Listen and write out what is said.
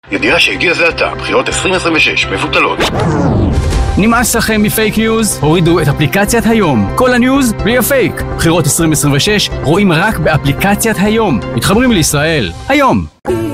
ידיעה שהגיע זה עתה, בחירות 2026 מבוטלות. נמאס לכם מפייק ניוז? הורידו את אפליקציית היום. כל הניוז בלי הפייק. בחירות 2026 רואים רק באפליקציית היום. מתחברים לישראל. היום.